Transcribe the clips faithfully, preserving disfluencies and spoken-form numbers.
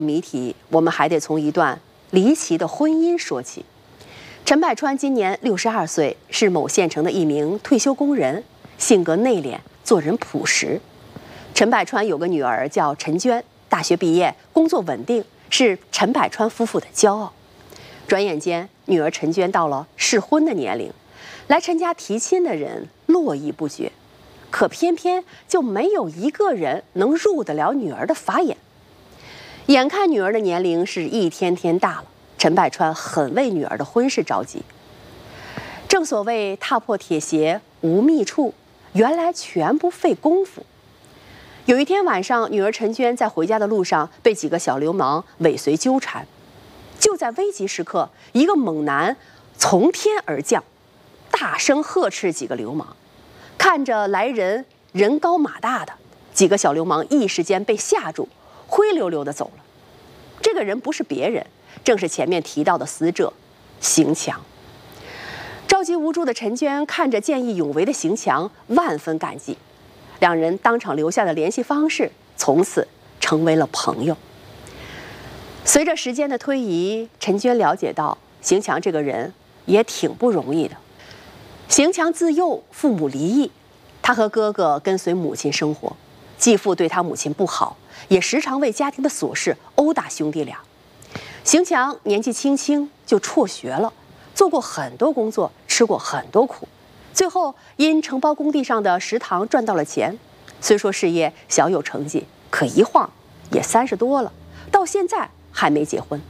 谜题，我们还得从一段离奇的婚姻说起。陈百川今年六十二岁，是某县城的一名退休工人，性格内敛，做人朴实。陈百川有个女儿叫陈娟，大学毕业，工作稳定，是陈百川夫妇的骄傲。转眼间，女儿陈娟到了适婚的年龄，来陈家提亲的人络绎不绝，可偏偏就没有一个人能入得了女儿的法眼。眼看女儿的年龄是一天天大了，陈百川很为女儿的婚事着急。正所谓踏破铁鞋无觅处，原来全不费功夫。有一天晚上，女儿陈娟在回家的路上被几个小流氓尾随纠缠。就在危急时刻，一个猛男从天而降，大声呵斥几个流氓。看着来人人高马大的，几个小流氓一时间被吓住，灰溜溜地走了。这个人不是别人，正是前面提到的死者邢强。着急无助的陈娟看着见义勇为的邢强，万分感激。两人当场留下了联系方式，从此成为了朋友。随着时间的推移，陈娟了解到邢强这个人也挺不容易的。邢强自幼父母离异，他和哥哥跟随母亲生活，继父对他母亲不好，也时常为家庭的琐事殴打兄弟俩。邢强年纪轻轻就辍学了，做过很多工作，吃过很多苦，最后因承包工地上的食堂赚到了钱。虽说事业小有成绩，可一晃也三十多了，到现在还没结婚。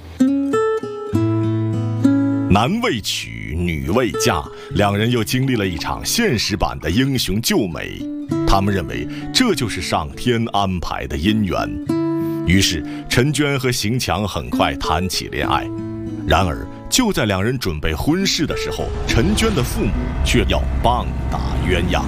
男未娶，女未嫁，两人又经历了一场现实版的英雄救美。他们认为这就是上天安排的姻缘。于是陈娟和邢强很快谈起恋爱。然而就在两人准备婚事的时候，陈娟的父母却要棒打鸳鸯。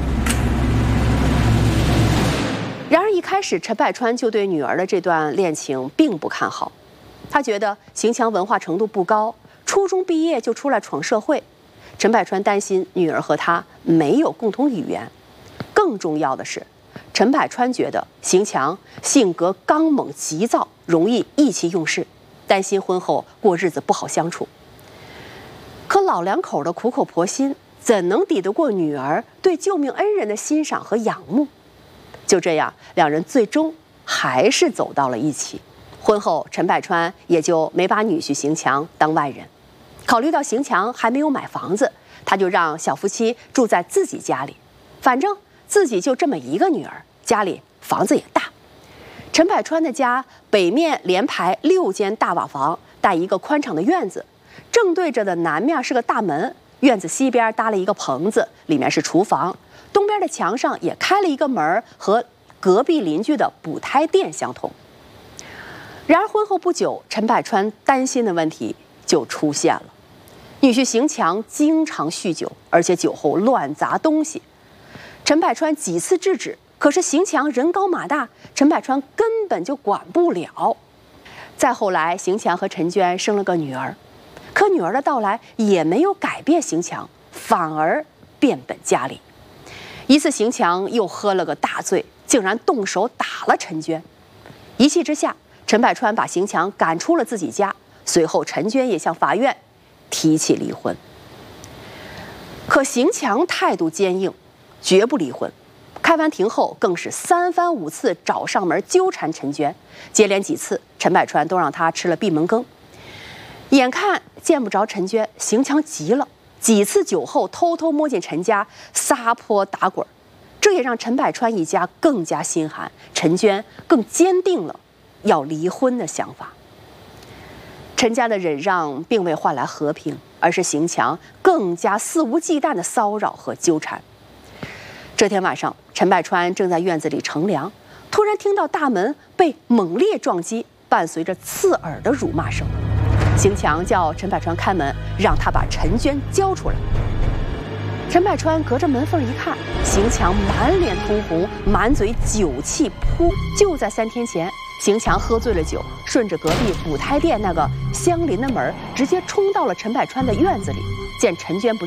然而一开始，陈百川就对女儿的这段恋情并不看好。他觉得邢强文化程度不高，初中毕业就出来闯社会。陈百川担心女儿和他没有共同语言。更重要的是，陈百川觉得邢强性格刚猛急躁，容易意气用事，担心婚后过日子不好相处。可老两口的苦口婆心，怎能抵得过女儿对救命恩人的欣赏和仰慕？就这样，两人最终还是走到了一起。婚后，陈百川也就没把女婿邢强当外人。考虑到邢强还没有买房子，他就让小夫妻住在自己家里，反正自己就这么一个女儿，家里房子也大。陈百川的家北面连排六间大瓦房，带一个宽敞的院子，正对着的南面是个大门，院子西边搭了一个棚子，里面是厨房，东边的墙上也开了一个门，和隔壁邻居的补胎店相通。然而婚后不久，陈百川担心的问题就出现了。女婿邢强经常酗酒，而且酒后乱砸东西。陈百川几次制止，可是邢强人高马大，陈百川根本就管不了。再后来，邢强和陈娟生了个女儿，可女儿的到来也没有改变邢强，反而变本加厉。一次，邢强又喝了个大醉，竟然动手打了陈娟。一气之下，陈百川把邢强赶出了自己家，随后陈娟也向法院提起离婚。可邢强态度坚硬，绝不离婚。开完庭后，更是三番五次找上门纠缠陈娟，接连几次，陈百川都让他吃了闭门羹。眼看见不着陈娟，邢强急了，几次酒后偷偷摸进陈家，撒泼打滚，这也让陈百川一家更加心寒，陈娟更坚定了要离婚的想法。陈家的忍让并未换来和平，而是邢强更加肆无忌惮的骚扰和纠缠。这天晚上，陈百川正在院子里乘凉，突然听到大门被猛烈撞击，伴随着刺耳的辱骂声。邢强叫陈百川开门，让他把陈娟交出来。陈百川隔着门缝一看，邢强满脸通红，满嘴酒气扑。就在三天前，邢强喝醉了酒，顺着隔壁补胎店那个相邻的门，直接冲到了陈百川的院子里。见陈娟不